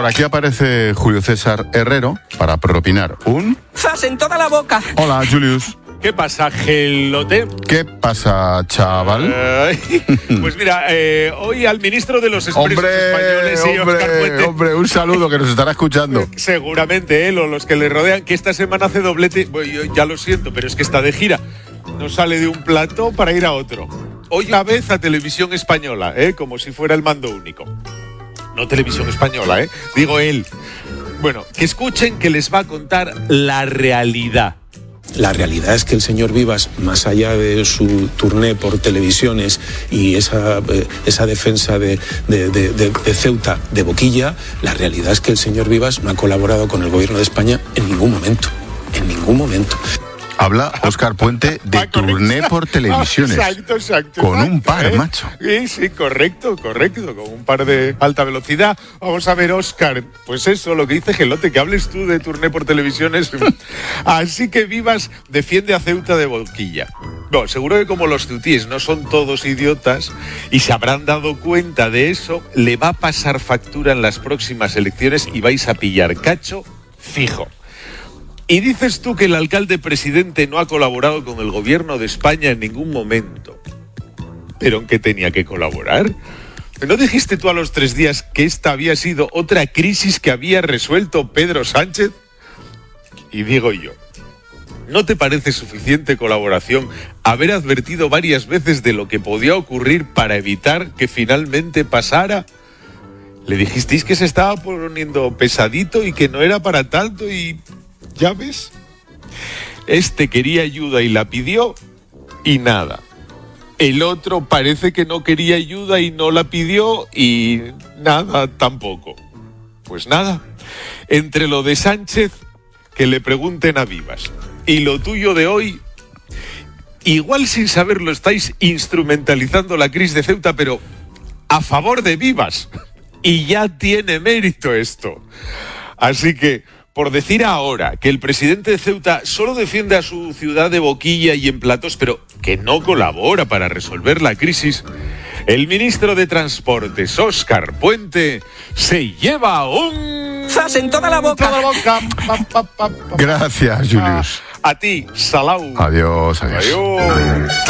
Por aquí aparece Julio César Herrero para propinar un... ¡Zas en toda la boca! Hola, Julius. ¿Qué pasa, gelote? ¿Qué pasa, chaval? Pues mira, hoy al ministro de los Expresos Españoles y Óscar Puente... Hombre, un saludo que nos estará escuchando. Seguramente él o los que le rodean, que esta semana hace doblete. Bueno, yo ya lo siento, pero es que está de gira. No sale de un plato para ir a otro. Hoy una vez a Televisión Española, como si fuera el mando único. No Televisión Española, digo él. Bueno, que escuchen que les va a contar la realidad. La realidad es que el señor Vivas, más allá de su turné por televisiones y esa defensa de Ceuta de boquilla, la realidad es que el señor Vivas no ha colaborado con el gobierno de España en ningún momento. En ningún momento. Habla Óscar Puente de turné por televisiones. Exacto. Con un par, macho. Sí, correcto. Con un par de alta velocidad. Vamos a ver, Óscar. Pues eso, lo que dice Gelote, que hables tú de turné por televisiones. Así que Vivas defiende a Ceuta de boquilla. No, seguro que como los ceutíes no son todos idiotas y se habrán dado cuenta de eso, le va a pasar factura en las próximas elecciones y vais a pillar cacho fijo. Y dices tú que el alcalde presidente no ha colaborado con el gobierno de España en ningún momento. ¿Pero en qué tenía que colaborar? ¿No dijiste tú a los 3 días que esta había sido otra crisis que había resuelto Pedro Sánchez? Y digo yo, ¿no te parece suficiente colaboración haber advertido varias veces de lo que podía ocurrir para evitar que finalmente pasara? Le dijisteis que se estaba poniendo pesadito y que no era para tanto y... ¿Ya ves? Este quería ayuda y la pidió y nada. El otro parece que no quería ayuda y no la pidió y nada tampoco. Pues nada, entre lo de Sánchez, que le pregunten a Vivas, y lo tuyo de hoy, igual sin saberlo estáis instrumentalizando la crisis de Ceuta, pero a favor de Vivas. Y ya tiene mérito esto. Así que... por decir ahora que el presidente de Ceuta solo defiende a su ciudad de boquilla y en platos, pero que no colabora para resolver la crisis, el ministro de Transportes, Óscar Puente, se lleva un... ¡zas en toda la boca! Gracias, Julius. A ti, Salau. Adiós. Adiós.